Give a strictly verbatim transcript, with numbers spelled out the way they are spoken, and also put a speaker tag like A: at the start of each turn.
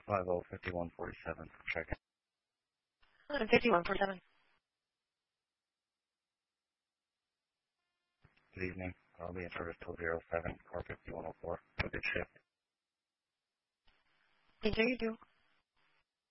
A: five oh fifty-one forty-seven. Check in.
B: Uh, fifty-one forty-seven.
A: Good evening. I'll be in service till zero seven, car fifty-one oh four. Have a good shift.
B: Enjoy your do.